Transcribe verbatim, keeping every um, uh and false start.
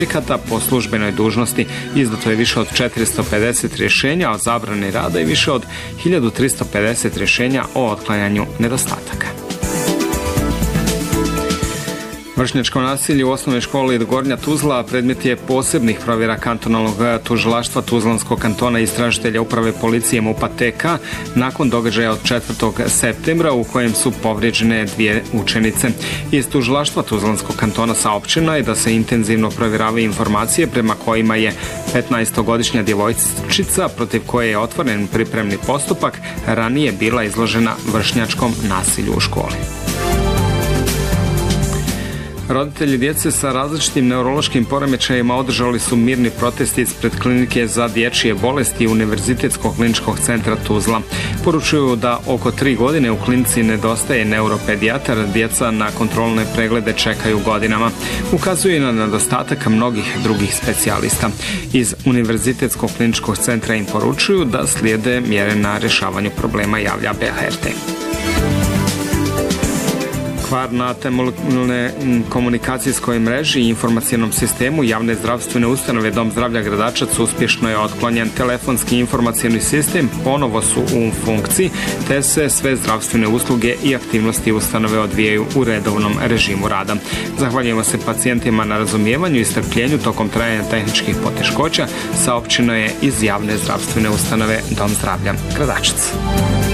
po službenoj dužnosti. Izdato je više od četiristo pedeset rješenja o zabrani rada i više od hiljadu tristo pedeset rješenja o otklanjanju nedostataka. Vršnjačko nasilje u osnovnoj školi Gornja Tuzla predmet je posebnih provjera kantonalnog tužilaštva Tuzlanskog kantona i istražitelja uprave policije MUP-a T K nakon događaja od četvrtog septembra u kojem su povrijeđene dvije učenice. Iz tužilaštva Tuzlanskog kantona saopćeno je da se intenzivno provjeravaju informacije prema kojima je petnaestogodišnja djevojčica protiv koje je otvoren pripremni postupak ranije bila izložena vršnjačkom nasilju u školi. Roditelji djece sa različitim neurološkim poremećajima održali su mirni protest ispred klinike za dječje bolesti Univerzitetskog kliničkog centra Tuzla. Poručuju da oko tri godine u klinici nedostaje neuropedijatar, djeca na kontrolne preglede čekaju godinama. Ukazuju na nedostatak mnogih drugih specijalista. Iz Univerzitetskog kliničkog centra im poručuju da slijede mjere na rješavanju problema, javlja B H R T. Kvar na temeljnoj komunikacijskoj mreži i informacijnom sistemu javne zdravstvene ustanove Dom zdravlja Gradačac uspješno je otklonjen. Telefonski informacijni sistem ponovo su u funkciji, te se sve zdravstvene usluge i aktivnosti ustanove odvijaju u redovnom režimu rada. Zahvaljujemo se pacijentima na razumijevanju i strpljenju tokom trajanja tehničkih poteškoća, saopćeno je iz javne zdravstvene ustanove Dom zdravlja Gradačac.